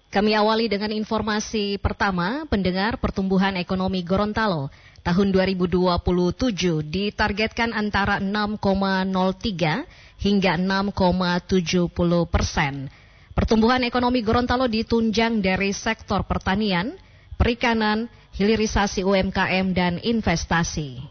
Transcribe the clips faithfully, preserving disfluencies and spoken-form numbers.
Kami awali dengan informasi pertama, pendengar. Pertumbuhan ekonomi Gorontalo tahun dua ribu dua puluh tujuh ditargetkan antara enam koma nol tiga hingga enam koma tujuh puluh persen. Pertumbuhan ekonomi Gorontalo ditunjang dari sektor pertanian, perikanan, hilirisasi U M K M, dan investasi.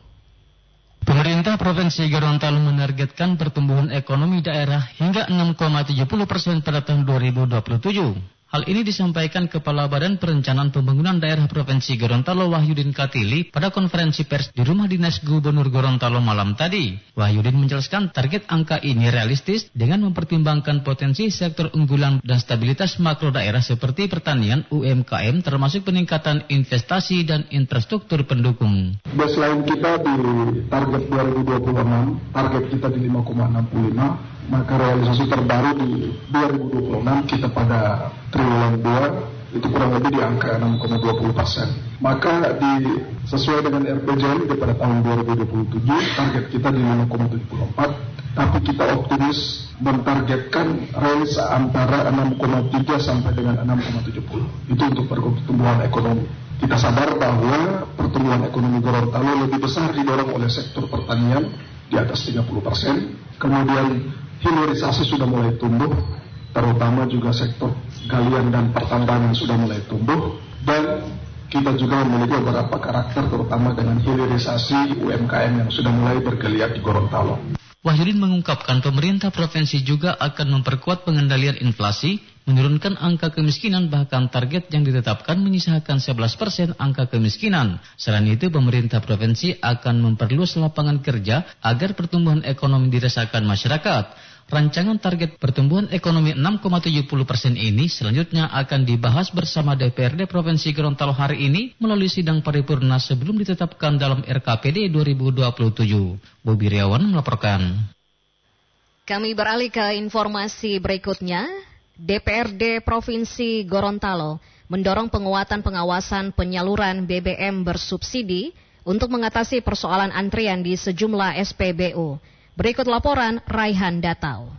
Pemerintah Provinsi Gorontalo menargetkan pertumbuhan ekonomi daerah hingga enam koma tujuh puluh persen pada tahun dua ribu dua puluh tujuh. Hal ini disampaikan Kepala Badan Perencanaan Pembangunan Daerah Provinsi Gorontalo Wahyudin Katili pada konferensi pers di Rumah Dinas Gubernur Gorontalo malam tadi. Wahyudin menjelaskan target angka ini realistis dengan mempertimbangkan potensi sektor unggulan dan stabilitas makro daerah seperti pertanian, U M K M, termasuk peningkatan investasi dan infrastruktur pendukung. Baseline kita di target dua ribu dua puluh enam, target kita di lima koma enam puluh lima, maka realisasi terbaru di dua ribu dua puluh enam kita pada triwulan dua itu kurang lebih di angka enam koma dua puluh persen. Maka di sesuai dengan R P J M D pada tahun dua ribu dua puluh tujuh target kita di lima koma tujuh puluh empat, tapi kita optimis mentargetkan range antara enam koma tiga sampai dengan enam koma tujuh puluh. Itu untuk pertumbuhan ekonomi. Kita sadar bahwa pertumbuhan ekonomi Gorontalo lebih besar didorong oleh sektor pertanian di atas tiga puluh persen. Kemudian hilirisasi sudah mulai tumbuh, terutama juga sektor galian dan pertambangan sudah mulai tumbuh, dan kita juga memiliki beberapa karakter terutama dengan hilirisasi U M K M yang sudah mulai bergeliat di Gorontalo. Wahyudin mengungkapkan pemerintah provinsi juga akan memperkuat pengendalian inflasi, menurunkan angka kemiskinan, bahkan target yang ditetapkan menyisakan sebelas persen angka kemiskinan. Selain itu, pemerintah provinsi akan memperluas lapangan kerja agar pertumbuhan ekonomi dirasakan masyarakat. Rancangan target pertumbuhan ekonomi enam koma tujuh puluh persen ini selanjutnya akan dibahas bersama D P R D Provinsi Gorontalo hari ini melalui sidang paripurna sebelum ditetapkan dalam R K P D dua ribu dua puluh tujuh. Bobi Riawan melaporkan. Kami beralih ke informasi berikutnya. D P R D Provinsi Gorontalo mendorong penguatan pengawasan penyaluran B B M bersubsidi untuk mengatasi persoalan antrian di sejumlah S P B U. Berikut laporan Raihan Datau.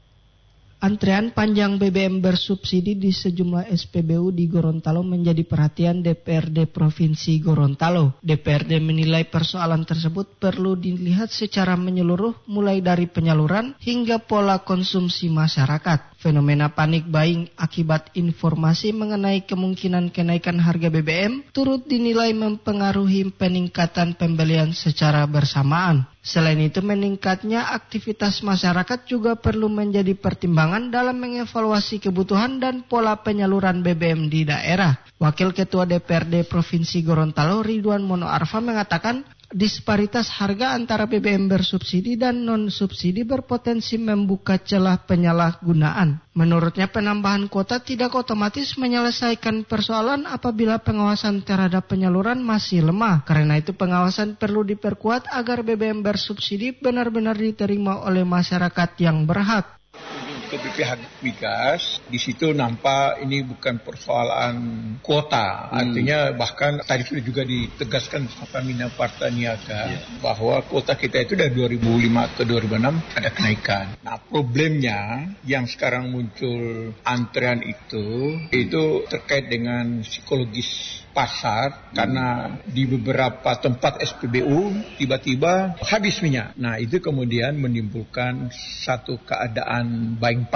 Antrean panjang B B M bersubsidi di sejumlah S P B U di Gorontalo menjadi perhatian D P R D Provinsi Gorontalo. D P R D menilai persoalan tersebut perlu dilihat secara menyeluruh mulai dari penyaluran hingga pola konsumsi masyarakat. Fenomena panik buying akibat informasi mengenai kemungkinan kenaikan harga B B M turut dinilai mempengaruhi peningkatan pembelian secara bersamaan. Selain itu, meningkatnya aktivitas masyarakat juga perlu menjadi pertimbangan dalam mengevaluasi kebutuhan dan pola penyaluran B B M di daerah. Wakil Ketua D P R D Provinsi Gorontalo Ridwan Mono Arfa mengatakan, disparitas harga antara B B M bersubsidi dan non-subsidi berpotensi membuka celah penyalahgunaan. Menurutnya, penambahan kuota tidak otomatis menyelesaikan persoalan apabila pengawasan terhadap penyaluran masih lemah. Karena itu, pengawasan perlu diperkuat agar B B M bersubsidi benar-benar diterima oleh masyarakat yang berhak. Untuk B P H Migas, di situ nampak ini bukan persoalan kuota. Hmm. Artinya bahkan tadi sudah juga ditegaskan Pertamina Parta Niaga yeah. bahwa kuota kita itu dari dua ribu lima ke dua ribu enam ada kenaikan. Nah, problemnya yang sekarang muncul antrean itu, itu terkait dengan psikologis pasar, karena di beberapa tempat S P B U tiba-tiba habis minyak. Nah, itu kemudian menimbulkan satu keadaan buying